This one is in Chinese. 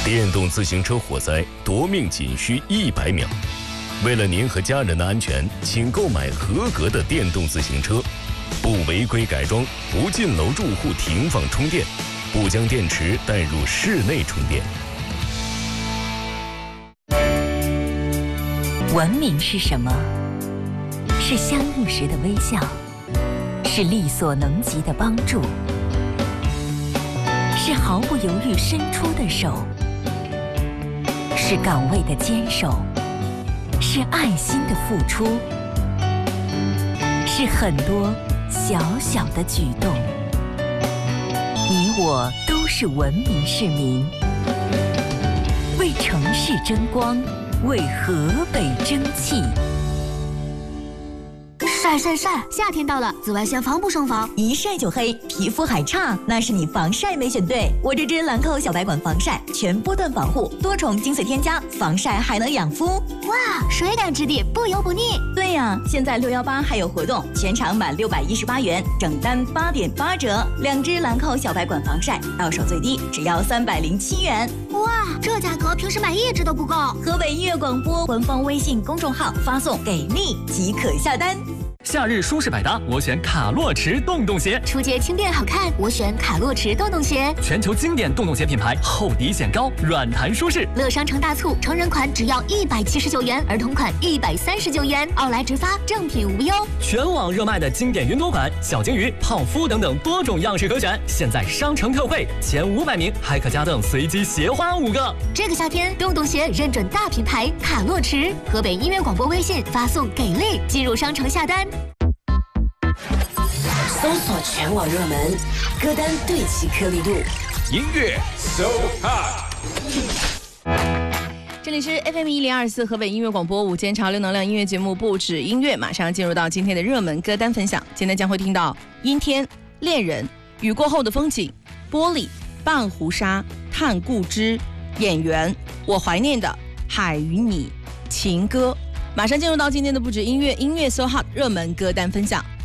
电动自行车火灾夺命仅需100秒。为了您和家人的安全，请购买合格的电动自行车，不违规改装，不进楼住户停放充电，不将电池带入室内充电。 文明是什么？是相遇时的微笑，是力所能及的帮助，是毫不犹豫伸出的手，是岗位的坚守，是爱心的付出，是很多小小的举动。你我都是文明市民，为城市争光，为河北争气。 晒晒晒！夏天到了，紫外线防不胜防， 一晒就黑，皮肤还差，那是你防晒没选对。我这支兰蔻小白管防晒，全波段防护，多重精粹添加，防晒还能养肤。 哇，水感质地，不油不腻。 对呀，现在618还有活动，全场满618元，整单8.8折。2支兰蔻小白管防晒，到手最低只要307元。 哇，这价格平时买1支都不够。 河北音乐广播官方微信公众号发送“给力”即可下单。 夏日舒适百搭，我选卡洛驰洞洞鞋。 出街轻便好看，我选卡洛驰洞洞鞋。 全球经典洞洞鞋品牌，厚底显高，软弹舒适。 乐商城大促，成人款只要179元，儿童款139元，奥莱直发，正品无忧。 全网热卖的经典云朵款、小金鱼、泡芙等等多种样式可选，现在商城特惠，前500名还可加赠随机鞋花5个。 这个夏天，洞洞鞋认准大品牌卡洛驰。河北音乐广播微信发送“给力”进入商城下单。 搜索全网热门歌单，对齐颗粒度。 音乐 So Hot。 这里是 FM 1024河北音乐广播午间潮流能量音乐节目不止音乐，马上进入到今天的热门歌单分享。今天将会听到阴天、恋人、雨过后的风景、玻璃、半壶纱、探故知、演员、我怀念的、海与你、情歌。马上进入到今天的不止音乐 So Hot 热门歌单分享。